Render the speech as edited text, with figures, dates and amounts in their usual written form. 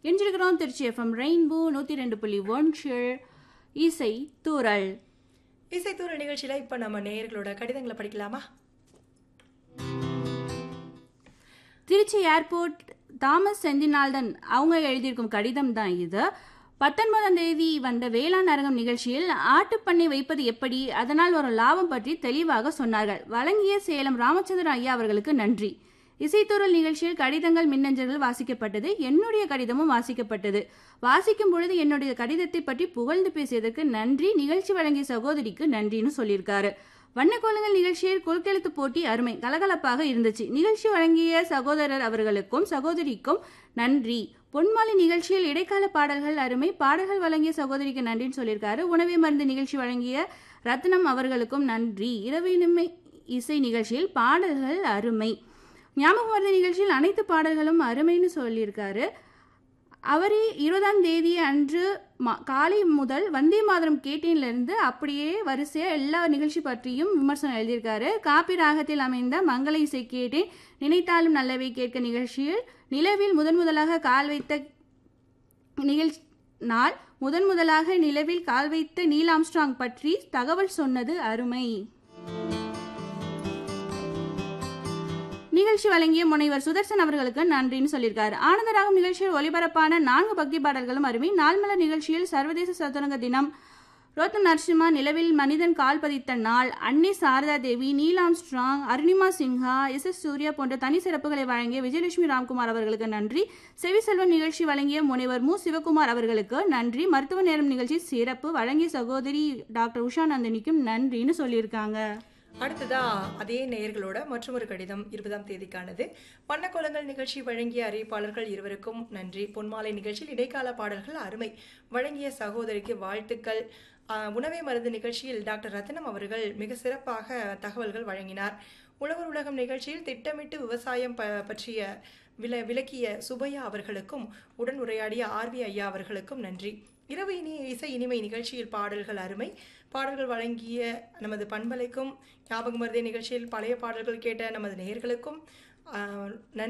இணைஞ்சிருக்கிறோம் Trichy FM rainbow 102.1 இசை தூரல். இசைத்தூர நிகழ்ச்சியில இப்ப நம்ம நேயர்களோட கடிதங்களை படிக்கலாமா? திருச்சி ஏர்போர்ட் தாமஸ் செந்தினால்டன் அவங்க எழுதியிருக்கும் கடிதம் தான் இது. 19ஆம் தேதி வந்த வேளாண் அரங்கம் நிகழ்ச்சியில் ஆட்டுப்பண்ணை வைப்பது எப்படி, அதனால் வரும் லாபம் பற்றி தெளிவாக சொன்னார்கள். வழங்கிய சேலம் ராமச்சந்திரன் ஐயா அவர்களுக்கு நன்றி. இசைத்தூரல் நிகழ்ச்சியில் கடிதங்கள் மின்னஞ்சல்கள் வாசிக்கப்பட்டது. என்னுடைய கடிதமும் வாசிக்கப்பட்டது. வாசிக்கும் பொழுது என்னுடைய கடிதத்தை பற்றி புகழ்ந்து பேசியதற்கு நன்றி. நிகழ்ச்சி வழங்கிய சகோதரிக்கு நன்றின்னு சொல்லியிருக்காரு. வண்ணக்கோலங்கள் நிகழ்ச்சியில் குறுக்கெழுத்து போட்டி அருமை, கலகலப்பாக இருந்துச்சு. நிகழ்ச்சி வழங்கிய சகோதரர் அவர்களுக்கும் சகோதரிக்கும் நன்றி. பொன்மாலை நிகழ்ச்சியில் இடைக்கால பாடல்கள் அருமை, பாடல்கள் வழங்கிய சகோதரிக்கு நன்றின்னு சொல்லியிருக்காரு. உணவே மருந்து நிகழ்ச்சி வழங்கிய ரத்னம் அவர்களுக்கும் நன்றி. இரவினுமை இசை நிகழ்ச்சியில் பாடல்கள் அருமை, ஞாபகம் மருந்து நிகழ்ச்சியில் அனைத்து பாடல்களும் அருமைன்னு சொல்லியிருக்காரு. அவரே 20ஆம் தேதி அன்று காலை முதல் வந்தே மாதரம் கேட்டேன்லேருந்து அப்படியே வரிசையாக எல்லா நிகழ்ச்சி பற்றியும் விமர்சனம் எழுதியிருக்காரு. காப்பி ராகத்தில் அமைந்த மங்கள இசை கேட்டேன், நினைத்தாலும் நல்லவை கேட்க நிகழ்ச்சியில் நிலவில் முதன்முதலாக கால் வைத்த நீல் ஆம்ஸ்ட்ராங் பற்றி தகவல் சொன்னது அருமை. நிகழ்ச்சி வழங்கிய முனைவர் சுதர்சன் அவர்களுக்கு நன்றின்னு சொல்லியிருக்காரு. ஆனந்தராகம் நிகழ்ச்சியில் ஒலிபரப்பான 4 பக்தி பாடல்களும் அருமை. நாள்மலர் நிகழ்ச்சியில் சர்வதேச சதுரங்க தினம், ரோத்தம் நரசிம்மா, நிலவில் மனிதன் கால் பதித்த நாள், அன்னை சாரதா தேவி, Neil Armstrong, Arunima Sinha, S Surya போன்ற தனி சிறப்புகளை வழங்கிய விஜயலட்சுமி ராம்குமார் அவர்களுக்கு நன்றி. செவிசெல்வன் நிகழ்ச்சி வழங்கிய முனைவர் மு சிவகுமார் அவர்களுக்கு நன்றி. மருத்துவ நேரம் நிகழ்ச்சி சிறப்பு வழங்கிய சகோதரி டாக்டர் உஷா நந்தினிக்கும் நன்றின்னு சொல்லியிருக்காங்க. அடுத்ததா அதே நேயர்களோட மற்றொரு கடிதம் 20ஆம் தேதிக்கானது. வண்ணக்கோலங்கள் நிகழ்ச்சி வழங்கிய அறிவிப்பாளர்கள் இருவருக்கும் நன்றி. பொன்மாலை நிகழ்ச்சியில் இடைக்கால பாடல்கள் அருமை, வழங்கிய சகோதரிக்கு வாழ்த்துக்கள். உணவே மருந்து நிகழ்ச்சியில் டாக்டர் ரத்னம் அவர்கள் மிக சிறப்பாக தகவல்கள் வழங்கினார். உழவர் உலகம் நிகழ்ச்சியில் திட்டமிட்டு விவசாயம் பற்றிய விளக்கிய சுபையா அவர்களுக்கும் உடன் உரையாடிய ஆர்வி ஐயா அவர்களுக்கும் நன்றி. இரவு இசை இனிமை நிகழ்ச்சியில் பாடல்கள் அருமை, பாடல்கள் வழங்கிய நமது பண்பலைக்கும் ஞாபகம் மருதே நிகழ்ச்சியில் பழைய பாடல்கள் கேட்ட நமது நேயர்களுக்கும் நன்றி.